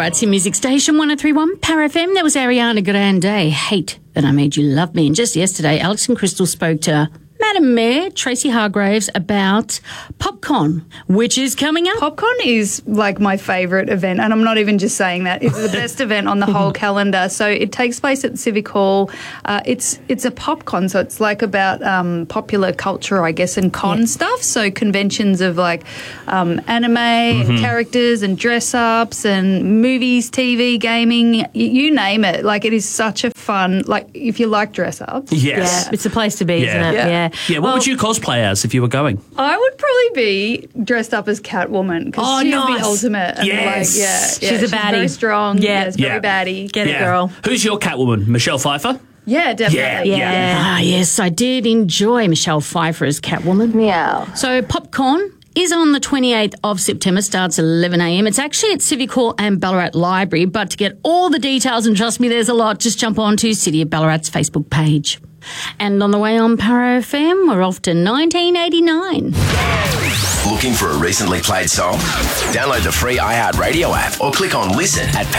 Ballarat's your music station, 103.1 Power FM. That was Ariana Grande, Hate That I Made You Love Me. And just yesterday, Alex and Crystal spoke to Madam Mayor Tracy Hargraves about PopCon, which is coming up. PopCon is like my favourite event, and I'm not even just saying that. It's the best event on the whole calendar. So it takes place at Civic Hall. It's a PopCon, so it's like about popular culture, I guess, and con stuff. So conventions of like anime and characters and dress-ups and movies, TV, gaming, you name it. Like, it is such a fun, like, if you like dress-ups. Yes. Yeah, it's the place to be, isn't it? Yeah. Yeah, what would you cosplay as if you were going? I would probably be dressed up as Catwoman because she's the ultimate. And Yes. She's a baddie. Very strong. Yeah. Yes, very baddie. Get it, girl. Who's your Catwoman? Michelle Pfeiffer? Yeah, definitely. Yeah. Ah, yes, I did enjoy Michelle Pfeiffer as Catwoman. Meow. So PopCon is on the 28th of September, starts at 11 a.m. It's actually at Civic Hall and Ballarat Library, but to get all the details, and trust me, there's a lot, just jump on to City of Ballarat's Facebook page. And on the way on Power FM, we're off to 1989. Looking for a recently played song? Download the free iHeartRadio app or click on listen at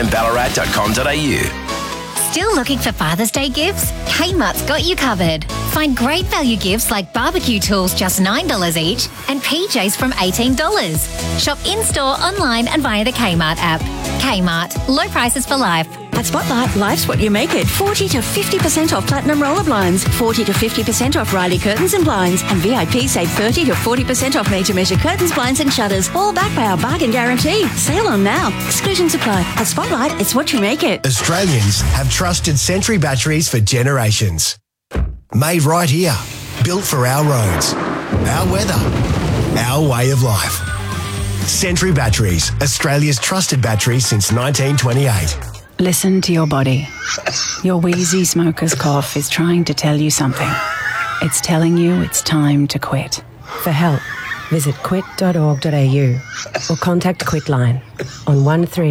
powerfmballarat.com.au. Still looking for Father's Day gifts? Kmart's got you covered. Find great value gifts like barbecue tools just $9 each and PJs from $18. Shop in-store, online and via the Kmart app. Kmart, low prices for life. At Spotlight, life's what you make it. 40 to 50% off platinum roller blinds, 40 to 50% off Riley curtains and blinds, and VIP save 30 to 40% off made to measure curtains, blinds and shutters, all backed by our bargain guarantee. Sale on now. Exclusions apply. At Spotlight, it's what you make it. Australians have trusted Sentry batteries for generations. Made right here. Built for our roads, our weather, our way of life. Sentry Batteries, Australia's trusted battery since 1928. Listen to your body. Your wheezy smoker's cough is trying to tell you something. It's telling you it's time to quit. For help, visit quit.org.au or contact Quitline on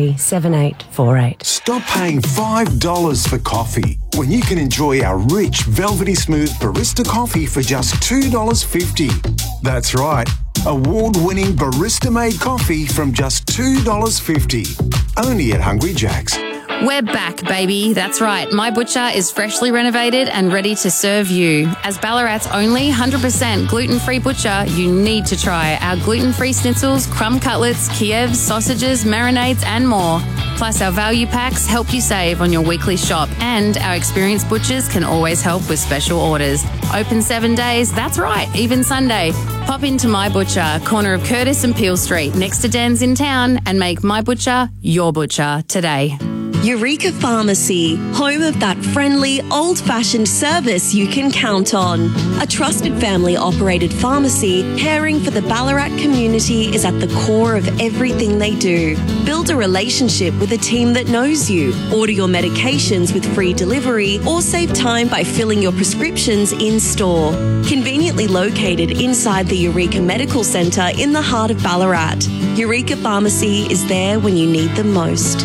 137848. Stop paying $5 for coffee when you can enjoy our rich, velvety smooth barista coffee for just $2.50. That's right. Award-winning barista-made coffee from just $2.50. Only at Hungry Jack's. We're back, baby. That's right. My Butcher is freshly renovated and ready to serve you. As Ballarat's only 100% gluten-free butcher, you need to try our gluten-free schnitzels, crumb cutlets, Kievs, sausages, marinades and more. Plus, our value packs help you save on your weekly shop, and our experienced butchers can always help with special orders. Open 7 days, that's right, even Sunday. Pop into My Butcher, corner of Curtis and Peel Street, next to Dan's in town, and make My Butcher your butcher today. Eureka Pharmacy, home of that friendly, old-fashioned service you can count on. A trusted family-operated pharmacy caring for the Ballarat community is at the core of everything they do. Build a relationship with a team that knows you. Order your medications with free delivery or save time by filling your prescriptions in-store. Conveniently located inside the Eureka Medical Centre in the heart of Ballarat. Eureka Pharmacy is there when you need them most.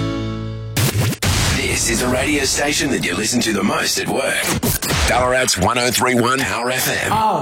This is the radio station that you listen to the most at work. Ballarat's 103.1 Power FM.